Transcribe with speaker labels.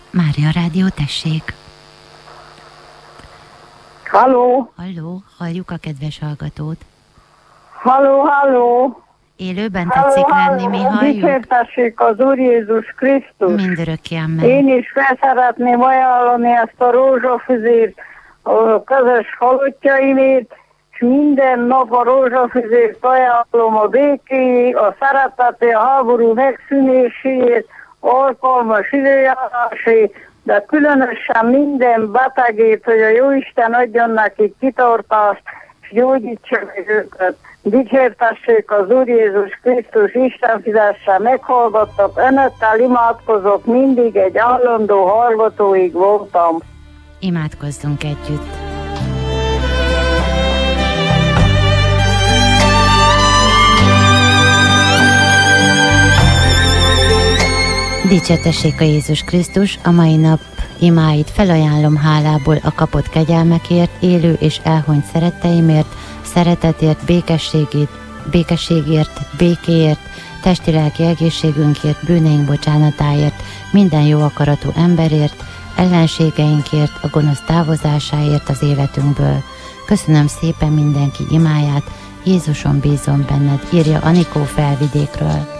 Speaker 1: Mária Rádió, tessék!
Speaker 2: Halló!
Speaker 1: Halló, halljuk a kedves hallgatót.
Speaker 2: Halló, halló!
Speaker 1: Élőben tetszik lenni, mi halljuk?
Speaker 2: Dicsértessék az Úr Jézus Krisztus!
Speaker 1: Mindörökké, amen.
Speaker 2: Én is fel szeretném ajánlani ezt a rózsafüzért a közös halottjaimért, és minden nap a rózsafüzért ajánlom a békéjét, a szereteté, a háború megszűnéséért, alkalmas időjárásért, de különösen minden betegét, hogy a Jóisten adjon nekik kitartást, és gyógyítsa meg őket. Dicsértessék az Úr Jézus Krisztus, Isten fizesse, meghallgattak, önökkel imádkozok, mindig egy állandó hallgatóig voltam.
Speaker 1: Imádkozzunk együtt. Dicsértessék a Jézus Krisztus, a mai nap imáit felajánlom hálából a kapott kegyelmekért, élő és elhunyt szeretteimért, szeretetért, békességért, békéért, testi-lelki egészségünkért, bűneink bocsánatáért, minden jó akaratú emberért, ellenségeinkért, a gonosz távozásáért az életünkből. Köszönöm szépen mindenki imáját, Jézuson bízom benned, írja Anikó Felvidékről.